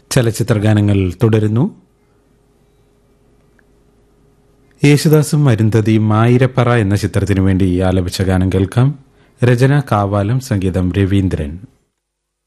ചലച്ചിത്രഗാനങ്ങൾ തുടരുന്നു. യേശുദാസും അരുന്ധതിയും ആയിരപ്പറ എന്ന ചിത്രത്തിനു വേണ്ടി ആലപിച്ച ഗാനം കേൾക്കാം. രചന കാവാലം, സംഗീതം രവീന്ദ്രൻ.